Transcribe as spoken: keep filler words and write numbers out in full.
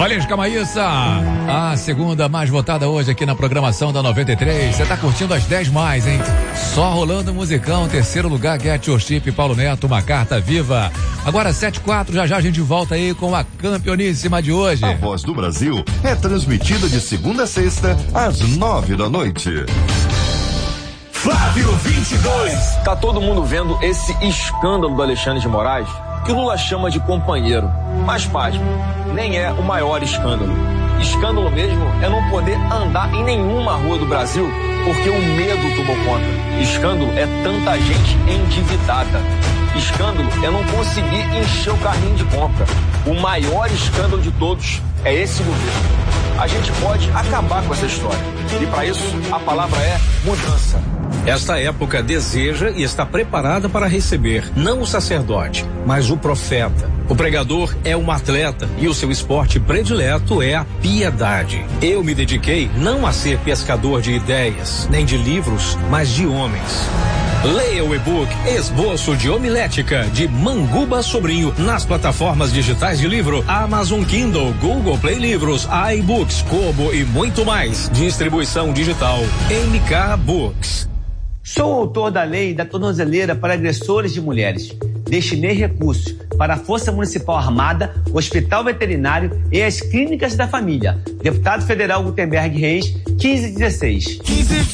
Valesca Maíssa, a segunda mais votada hoje aqui na programação da noventa e três. Você tá curtindo as dez mais, hein? Só rolando musicão, terceiro lugar, Get Your Chip, Paulo Neto, uma carta viva. Agora sete e quatro, já já a gente volta aí com a campeoníssima de hoje. A Voz do Brasil é transmitida de segunda a sexta, às nove da noite. Flávio vinte e dois. Tá todo mundo vendo esse escândalo do Alexandre de Moraes, que Lula chama de companheiro. Mas, pasme, nem é o maior escândalo. Escândalo mesmo é não poder andar em nenhuma rua do Brasil porque o medo tomou conta. Escândalo é tanta gente endividada. Escândalo é não conseguir encher o carrinho de compra. O maior escândalo de todos é esse governo. A gente pode acabar com essa história. E para isso, a palavra é mudança. Esta época deseja e está preparada para receber não o sacerdote, mas o profeta. O pregador é um atleta e o seu esporte predileto é a piedade. Eu me dediquei não a ser pescador de ideias, nem de livros, mas de homens. Leia o e-book Esboço de Homilética, de Manguba Sobrinho, nas plataformas digitais de livro Amazon Kindle, Google Play Livros, iBooks, Kobo e muito mais. Distribuição digital M K Books. Sou autor da lei da tornozeleira para agressores de mulheres. Destinei recursos para a Força Municipal Armada, Hospital Veterinário e as Clínicas da Família. Deputado Federal Gutenberg Reis, quinze dezesseis.